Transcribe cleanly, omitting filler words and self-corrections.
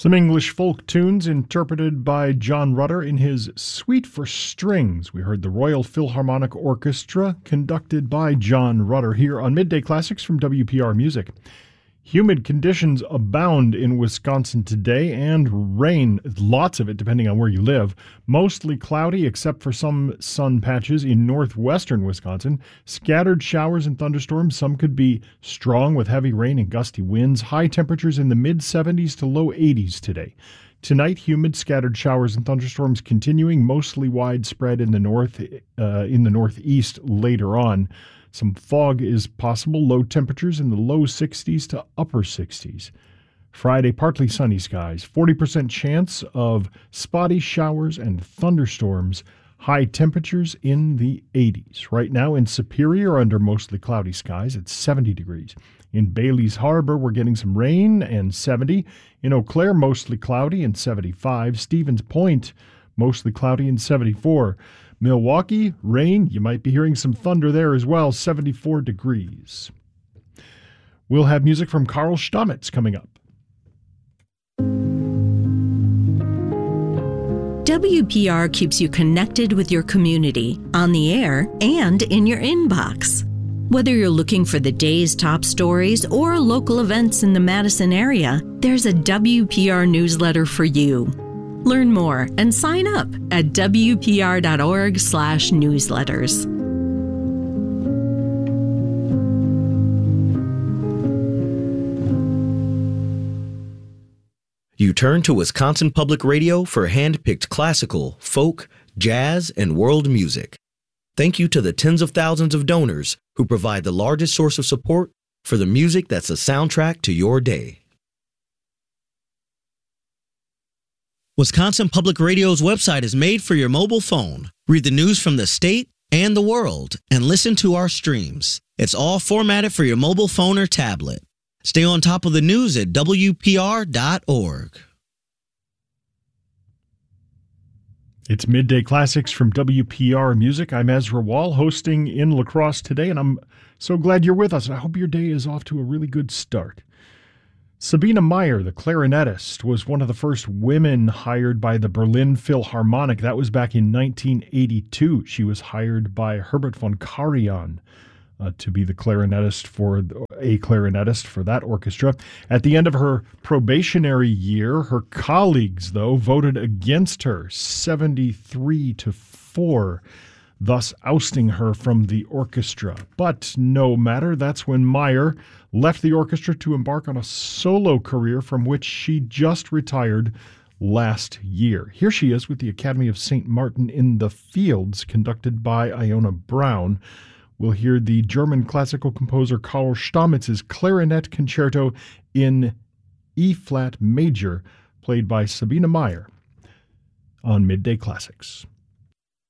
Some English folk tunes interpreted by John Rutter in his Suite for Strings. We heard the Royal Philharmonic Orchestra, conducted by John Rutter, here on Midday Classics from WPR Music. Humid conditions abound in Wisconsin today, and rain, lots of it depending on where you live. Mostly cloudy except for some sun patches in northwestern Wisconsin. Scattered showers and thunderstorms. Some could be strong with heavy rain and gusty winds. High temperatures in the mid-70s to low 80s today. Tonight, humid scattered showers and thunderstorms continuing, mostly widespread in the northeast later on. Some fog is possible, low temperatures in the low 60s to upper 60s. Friday, partly sunny skies, 40% chance of spotty showers and thunderstorms, high temperatures in the 80s. Right now in Superior, under mostly cloudy skies, it's 70 degrees. In Bailey's Harbor, we're getting some rain and 70. In Eau Claire, mostly cloudy and 75. Stevens Point, mostly cloudy and 74. Milwaukee, rain. You might be hearing some thunder there as well, 74 degrees. We'll have music from Karl Stamets coming up. WPR keeps you connected with your community, on the air, and in your inbox. Whether you're looking for the day's top stories or local events in the Madison area, there's a WPR newsletter for you. Learn more and sign up at wpr.org/newsletters. You turn to Wisconsin Public Radio for hand-picked classical, folk, jazz, and world music. Thank you to the tens of thousands of donors who provide the largest source of support for the music that's a soundtrack to your day. Wisconsin Public Radio's website is made for your mobile phone. Read the news from the state and the world and listen to our streams. It's all formatted for your mobile phone or tablet. Stay on top of the news at WPR.org. It's Midday Classics from WPR Music. I'm Ezra Wall, hosting in La Crosse today, and I'm so glad you're with us. I hope your day is off to a really good start. Sabine Meyer, the clarinetist, was one of the first women hired by the Berlin Philharmonic. That was back in 1982. She was hired by Herbert von Karajan to be the clarinetist for that orchestra. At the end of her probationary year, her colleagues, though, voted against her 73-4. Thus ousting her from the orchestra. But no matter, that's when Meyer left the orchestra to embark on a solo career from which she just retired last year. Here she is with the Academy of St. Martin in the Fields, conducted by Iona Brown. We'll hear the German classical composer Karl Stamets' clarinet concerto in E-flat major, played by Sabine Meyer on Midday Classics.